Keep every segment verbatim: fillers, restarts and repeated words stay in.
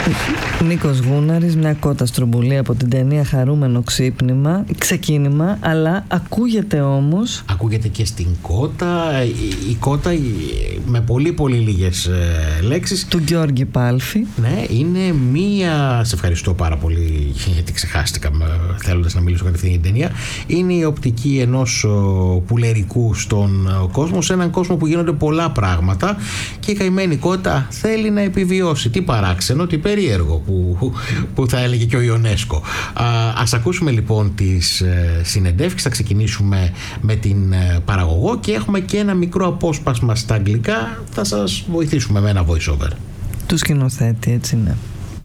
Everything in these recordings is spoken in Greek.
Νίκος Γούναρης, μια κότα στρομπουλή από την ταινία Χαρούμενο ξύπνημα, ξεκίνημα, αλλά ακούγεται όμως. Ακούγεται και στην κότα, η, η κότα με πολύ πολύ λίγες ε, λέξεις. Του Γιώργη Πάλφη. Ναι, είναι μία. Σε ευχαριστώ πάρα πολύ γιατί ξεχάστηκα θέλοντας να μιλήσω κατευθείαν για την ταινία. Είναι η οπτική ενός πουλερικού στον κόσμο, σε έναν κόσμο που γίνονται πολλά πράγματα και η καημένη κότα θέλει να επιβιώσει. Τι παράξενο, τι περίεργο που, που θα έλεγε και ο Ιονέσκο. Α, ας ακούσουμε λοιπόν τις ε, συνεντεύξεις. Θα ξεκινήσουμε με την ε, παραγωγό και έχουμε και ένα μικρό απόσπασμα στα αγγλικά. Θα σας βοηθήσουμε με ένα voice over. Του σκηνοθέτη, έτσι ναι.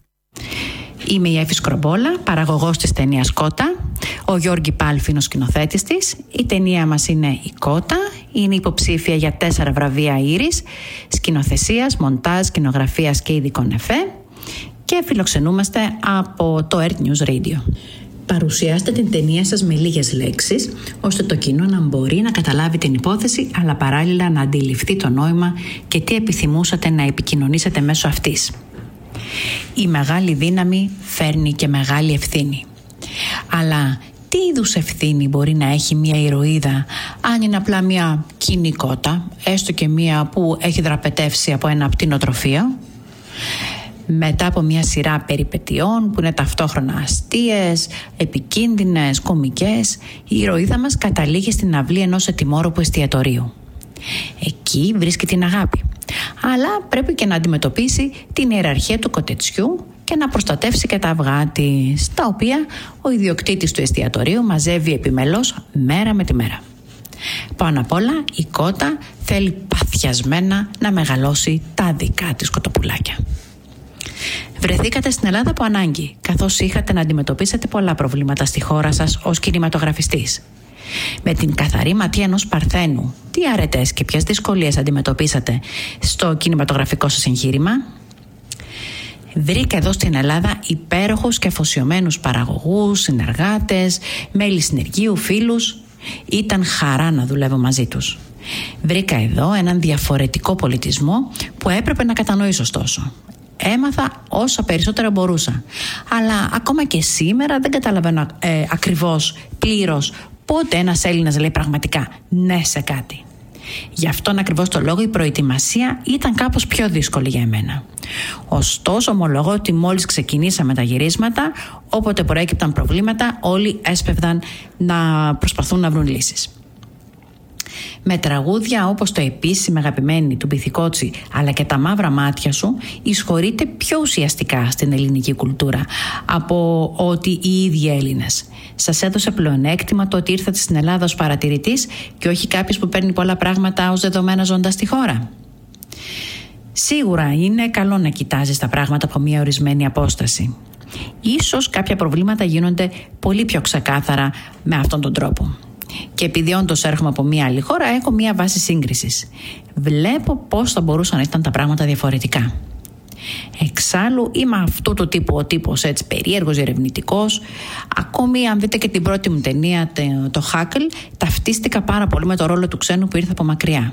Είμαι η Εύη Σκρομπόλα, παραγωγός της ταινίας Κότα. Ο Γιώργη Πάλφη είναι ο σκηνοθέτης της. Η ταινία μας είναι η Κότα. Είναι υποψήφια για τέσσερα βραβεία Ήρης, σκηνοθεσίας, μοντάζ, σκηνογραφίας και ειδικών εφέ. Και φιλοξενούμαστε από το Earth News Radio. Παρουσιάστε την ταινία σας με λίγες λέξεις, ώστε το κοινό να μπορεί να καταλάβει την υπόθεση, αλλά παράλληλα να αντιληφθεί το νόημα και τι επιθυμούσατε να επικοινωνήσετε μέσω αυτής. Η μεγάλη δύναμη φέρνει και μεγάλη ευθύνη. Αλλά τι είδους ευθύνη μπορεί να έχει μια ηρωίδα, αν είναι απλά μια κοινή κότα, έστω και μια που έχει δραπετεύσει από ένα πτηνοτροφείο? Μετά από μια σειρά περιπετειών που είναι ταυτόχρονα αστείες, επικίνδυνες, κωμικές, η ηρωίδα μας καταλήγει στην αυλή ενός ετοιμόρροπου εστιατορίου. Εκεί βρίσκει την αγάπη, αλλά πρέπει και να αντιμετωπίσει την ιεραρχία του κοτετσιού και να προστατεύσει και τα αυγά της, τα οποία ο ιδιοκτήτης του εστιατορίου μαζεύει επιμελώς μέρα με τη μέρα. Πάνω απ' όλα η κότα θέλει παθιασμένα να μεγαλώσει τα δικά της κοτοπουλάκια. Βρεθήκατε στην Ελλάδα από ανάγκη, καθώς είχατε να αντιμετωπίσετε πολλά προβλήματα στη χώρα σας ως κινηματογραφιστής. Με την καθαρή ματιά ενός παρθένου, τι αρετές και ποιες δυσκολίες αντιμετωπίσατε στο κινηματογραφικό σας εγχείρημα? Βρήκα εδώ στην Ελλάδα υπέροχους και αφοσιωμένους παραγωγούς, συνεργάτες, μέλη συνεργείου, φίλους. Ήταν χαρά να δουλεύω μαζί τους. Βρήκα εδώ έναν διαφορετικό πολιτισμό που έπρεπε να κατανοήσω ωστόσο. Έμαθα όσα περισσότερα μπορούσα. Αλλά ακόμα και σήμερα δεν καταλαβαίνω ε, ακριβώς, πλήρως, πότε ένας Έλληνας λέει πραγματικά ναι σε κάτι. Γι' αυτόν ακριβώς το λόγο η προετοιμασία ήταν κάπως πιο δύσκολη για εμένα. Ωστόσο, ομολογώ ότι μόλις ξεκινήσαμε τα γυρίσματα, όποτε προέκυπταν προβλήματα, όλοι έσπευδαν να προσπαθούν να βρουν λύσεις. Με τραγούδια όπως το επίσημη αγαπημένη του Μπιθικότσι αλλά και τα μαύρα μάτια σου εισχωρείται πιο ουσιαστικά στην ελληνική κουλτούρα από ότι οι ίδιοι Έλληνες. Σας έδωσε πλεονέκτημα το ότι ήρθατε στην Ελλάδα ως παρατηρητής και όχι κάποιος που παίρνει πολλά πράγματα ως δεδομένα ζώντας στη χώρα? Σίγουρα είναι καλό να κοιτάζεις τα πράγματα από μια ορισμένη απόσταση. Ίσως κάποια προβλήματα γίνονται πολύ πιο ξεκάθαρα με αυτόν τον τρόπο. Και επειδή όντως έρχομαι από μια άλλη χώρα, έχω μια βάση σύγκρισης. Βλέπω πώς θα μπορούσαν να ήταν τα πράγματα διαφορετικά. Εξάλλου είμαι αυτού του τύπου ο τύπος έτσι περίεργος, ερευνητικός. Ακόμη αν δείτε και την πρώτη μου ταινία, το Χάκλ, ταυτίστηκα πάρα πολύ με το ρόλο του ξένου που ήρθε από μακριά.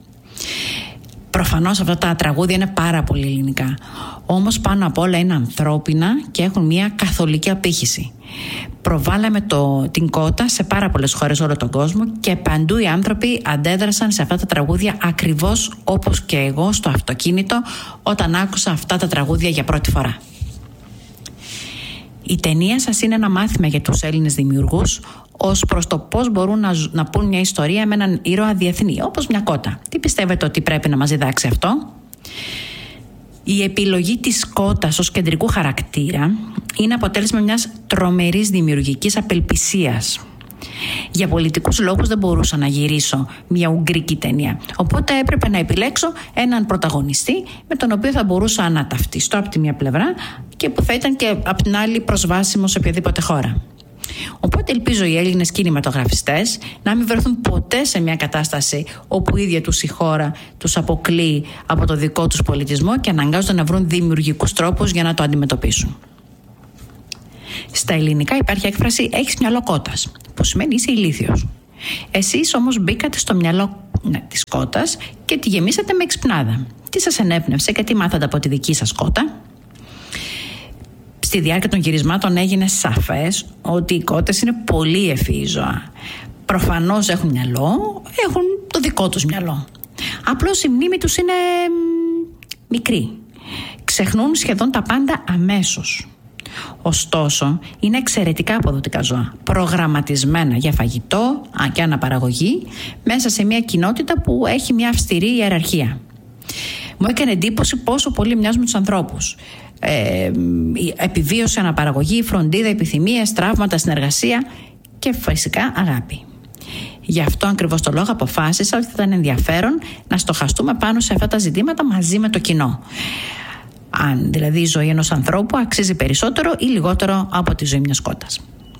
Προφανώς αυτά τα τραγούδια είναι πάρα πολύ ελληνικά. Όμως πάνω απ' όλα είναι ανθρώπινα και έχουν μια καθολική απήχηση. Προβάλαμε το, την κότα σε πάρα πολλές χώρες όλο τον κόσμο και παντού οι άνθρωποι αντέδρασαν σε αυτά τα τραγούδια ακριβώς όπως και εγώ στο αυτοκίνητο όταν άκουσα αυτά τα τραγούδια για πρώτη φορά. Η ταινία σας είναι ένα μάθημα για τους Έλληνες δημιουργούς ως προς το πώς μπορούν να, να πούν μια ιστορία με έναν ήρωα διεθνή, όπως μια κότα. Τι πιστεύετε ότι πρέπει να μας διδάξει αυτό? Η επιλογή της κότας ως κεντρικού χαρακτήρα είναι αποτέλεσμα μιας τρομερής δημιουργικής απελπισίας. Για πολιτικούς λόγους δεν μπορούσα να γυρίσω μια ουγγρική ταινία. Οπότε έπρεπε να επιλέξω έναν πρωταγωνιστή με τον οποίο θα μπορούσα να ταυτιστώ από τη μια πλευρά και που θα ήταν και από την άλλη προσβάσιμο σε οποιαδήποτε χώρα. Οπότε ελπίζω οι Έλληνες κινηματογραφιστές να μην βρεθούν ποτέ σε μια κατάσταση όπου η ίδια τους η χώρα τους αποκλείει από το δικό τους πολιτισμό και αναγκάζονται να βρουν δημιουργικούς τρόπους για να το αντιμετωπίσουν. Στα ελληνικά υπάρχει έκφραση «έχεις μυαλό κότας», που σημαίνει είσαι ηλίθιος. Εσείς όμως μπήκατε στο μυαλό ναι, της κότας και τη γεμίσατε με εξυπνάδα. Τι σας ενέπνευσε και τι μάθατε από τη δική σας κότα? Στη διάρκεια των γυρισμάτων έγινε σαφές ότι οι κότες είναι πολύ ευφυή ζώα. Προφανώς έχουν μυαλό, έχουν το δικό τους μυαλό. Απλώς η μνήμη τους είναι μικρή. Ξεχνούν σχεδόν τα πάντα αμέσως. Ωστόσο, είναι εξαιρετικά αποδοτικά ζώα, προγραμματισμένα για φαγητό και αναπαραγωγή μέσα σε μια κοινότητα που έχει μια αυστηρή ιεραρχία. Μου έκανε εντύπωση πόσο πολύ μοιάζουν με τους ανθρώπους. Ε, επιβίωση, αναπαραγωγή, φροντίδα, επιθυμίες, τραύματα, συνεργασία και φυσικά αγάπη. Γι' αυτό ακριβώς το λόγο αποφάσισα ότι θα ήταν ενδιαφέρον να στοχαστούμε πάνω σε αυτά τα ζητήματα μαζί με το κοινό. Αν δηλαδή η ζωή ενός ανθρώπου αξίζει περισσότερο ή λιγότερο από τη ζωή μιας κότας.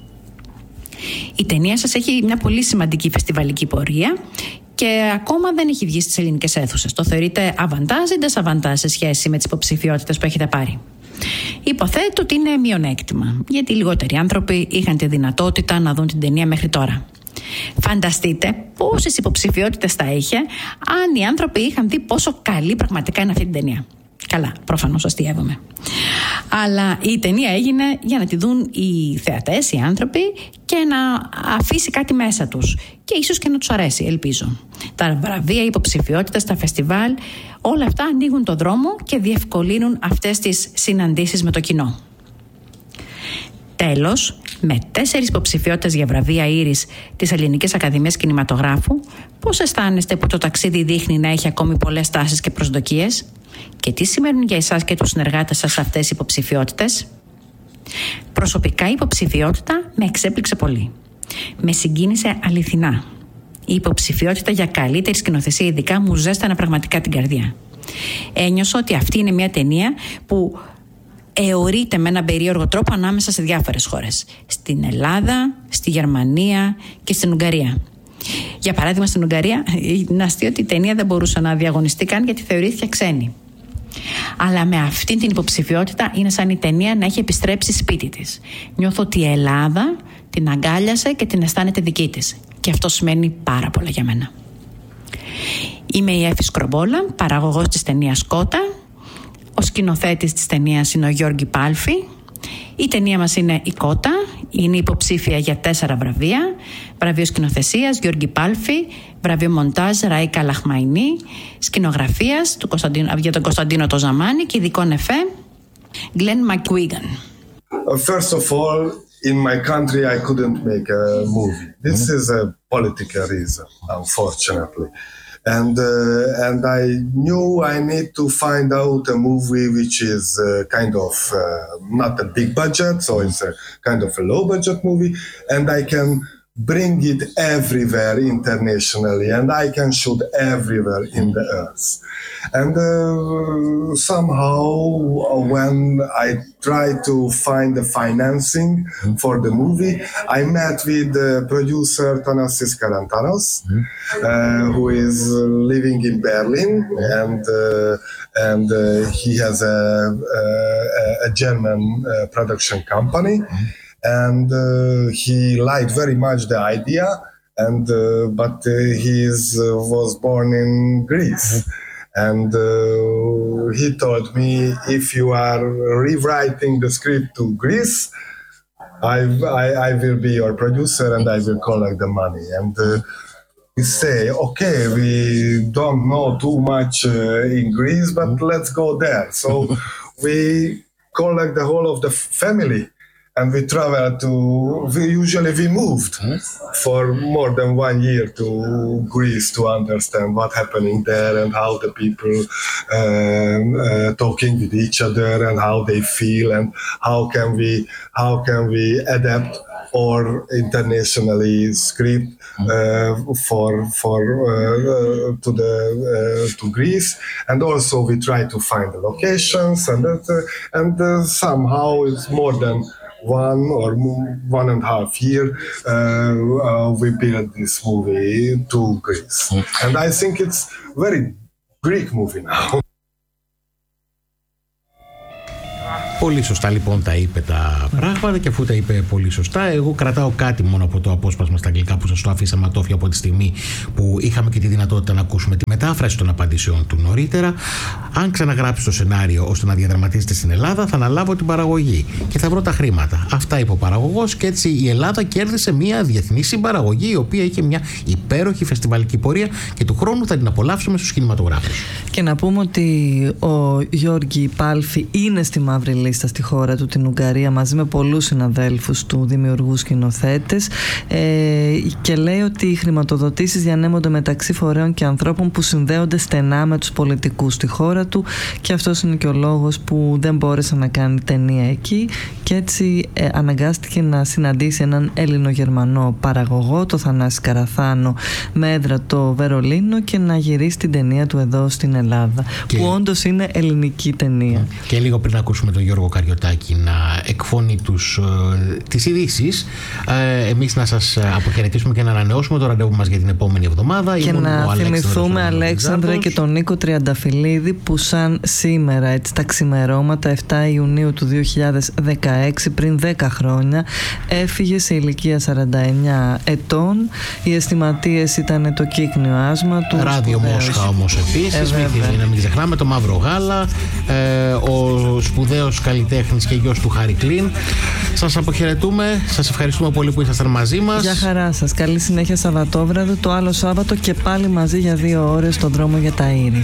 Η ταινία σας έχει μια πολύ σημαντική φεστιβαλική πορεία και ακόμα δεν έχει βγει στις ελληνικές αίθουσες. Το θεωρείτε αβαντάζ ή ντεσαβαντάζ σε σχέση με τις υποψηφιότητες που έχετε πάρει? Υποθέτω ότι είναι μειονέκτημα, γιατί οι λιγότεροι άνθρωποι είχαν τη δυνατότητα να δουν την ταινία μέχρι τώρα. Φανταστείτε πόσες υποψηφιότητες θα είχε αν οι άνθρωποι είχαν δει πόσο καλή πραγματικά είναι αυτή την ταινία. Καλά, προφανώς αστιεύομαι. Αλλά η ταινία έγινε για να τη δουν οι θεατές, οι άνθρωποι, και να αφήσει κάτι μέσα τους. Και ίσως και να τους αρέσει, ελπίζω. Τα βραβεία, οι υποψηφιότητες, τα φεστιβάλ, όλα αυτά ανοίγουν το δρόμο και διευκολύνουν αυτές τις συναντήσεις με το κοινό. Τέλος, με τέσσερις υποψηφιότητες για βραβεία Ήρης της Ελληνικής Ακαδημίας Κινηματογράφου, πώς αισθάνεστε που το ταξίδι δείχνει να έχει ακόμη πολλές τάσεις και προσδοκίες? Και τι σημαίνουν για εσάς και τους συνεργάτες σας αυτές οι υποψηφιότητες? Προσωπικά η υποψηφιότητα με εξέπληξε πολύ. Με συγκίνησε αληθινά. Η υποψηφιότητα για καλύτερη σκηνοθεσία ειδικά μου ζέστανε πραγματικά την καρδιά. Ένιωσα ότι αυτή είναι μια ταινία που αιωρείται με έναν περίεργο τρόπο ανάμεσα σε διάφορες χώρες. Στην Ελλάδα, στη Γερμανία και στην Ουγγαρία. Για παράδειγμα, στην Ουγγαρία, είναι αστείο ότι η ταινία δεν μπορούσε να διαγωνιστεί καν γιατί θεωρήθηκε ξένη. Αλλά με αυτή την υποψηφιότητα είναι σαν η ταινία να έχει επιστρέψει σπίτι της. Νιώθω ότι η Ελλάδα την αγκάλιασε και την αισθάνεται δική της. Και αυτό σημαίνει πάρα πολλά για μένα. Είμαι η Εύη Σκρομπόλα, παραγωγός της ταινίας Κότα. Ο σκηνοθέτης της ταινίας είναι ο Γιώργη Πάλφη. Η ταινία μας είναι η Κότα, είναι υποψήφια για τέσσερα βραβεία. Βραβείο σκηνοθεσίας Γιώργη Πάλφη, βραβείο μοντάζ Ραΐκα Λαχμαϊνή, σκηνογραφίας του Κωνσταντίνο, για τον Κωνσταντίνο το Ζαμάνι και ειδικών εφέ Glenn McGuigan. First of all, in my country I couldn't make a movie. This is a political reason, unfortunately. And uh, and I knew I need to find out a movie which is uh, kind of uh, not a big budget, so it's a kind of a low budget movie, and I can bring it everywhere internationally, and I can shoot everywhere in the earth. And uh, somehow when I tried to find the financing for the movie, I met with the producer Thanasis Karantanos, uh, who is living in Berlin, and uh, and uh, he has a, a, a German uh, production company. And uh, he liked very much the idea, and uh, but uh, he is, uh, was born in Greece. And uh, he told me, if you are rewriting the script to Greece, I, I, I will be your producer and I will collect the money. And uh, we say, okay, we don't know too much uh, in Greece, but let's go there. So we collect the whole of the family. And we traveled to, we usually we moved for more than one year to Greece to understand what's happening there and how the people um, uh, talking with each other and how they feel and how can we, how can we adapt or internationally script uh, for for uh, uh, to the uh, to Greece, and also we try to find the locations and that, uh, and uh, somehow it's more than one or one and a half year uh, uh, we built this movie to Greece, and I think it's very Greek movie now. Πολύ σωστά λοιπόν τα είπε τα πράγματα, και αφού τα είπε πολύ σωστά, εγώ κρατάω κάτι μόνο από το απόσπασμα στα αγγλικά που σας το αφήσαμε ατόφια από τη στιγμή που είχαμε και τη δυνατότητα να ακούσουμε τη μετάφραση των απαντήσεων του νωρίτερα. Αν ξαναγράψει το σενάριο ώστε να διαδραματίζεται στην Ελλάδα, θα αναλάβω την παραγωγή και θα βρω τα χρήματα. Αυτά είπε ο παραγωγός, και έτσι η Ελλάδα κέρδισε μια διεθνή συμπαραγωγή, η οποία είχε μια υπέροχη φεστιβαλική πορεία και του χρόνου θα την απολαύσουμε στους κινηματογράφους. Και να πούμε ότι ο Γιώργη Πάλφη είναι στη μαύρη λίστα στη χώρα του, την Ουγγαρία, μαζί με πολλούς συναδέλφους του, δημιουργούς, σκηνοθέτες, ε, και λέει ότι οι χρηματοδοτήσεις διανέμονται μεταξύ φορέων και ανθρώπων που συνδέονται στενά με τους πολιτικούς στη χώρα του, και αυτός είναι και ο λόγος που δεν μπόρεσε να κάνει ταινία εκεί, και έτσι ε, αναγκάστηκε να συναντήσει έναν Έλληνο-Γερμανό παραγωγό, το Θανάση Καραθάνο, με έδρα το Βερολίνο, και να γυρίσει την ταινία του εδώ στην Ελλάδα, και... που όντως είναι ελληνική ταινία. Και λίγο πριν ακούσουμε τον Γιώργο Καριωτάκη να εκφωνεί τους, ε, τις ειδήσεις, ε, εμείς να σας αποχαιρετήσουμε και να ανανεώσουμε το ραντεβού μας για την επόμενη εβδομάδα. Και Ήμουν να θυμηθούμε, Αλέξανδρε, και τον Νίκο Τριανταφυλλίδη, που σαν σήμερα, έτσι, τα ξημερώματα επτά Ιουνίου του δύο χιλιάδες δεκαέξι, πριν δέκα χρόνια, έφυγε σε ηλικία σαράντα εννιά ετών. Οι αισθηματίες ήταν το κύκνιο άσμα του. Ράδιο Μόσχα όμως επίσης, ε, μην, μην, μην ξεχνάμε το Μαύρο Γάλα, ε, ο σπουδαίος καλλιτέχνης και γιος του Χάρη Κλίν. Σας αποχαιρετούμε, σας ευχαριστούμε πολύ που ήσασταν μαζί μας. Γεια χαρά σας, καλή συνέχεια Σαββατόβραδο, το άλλο Σάββατο και πάλι μαζί για δύο ώρες στον δρόμο για τα Ήρη.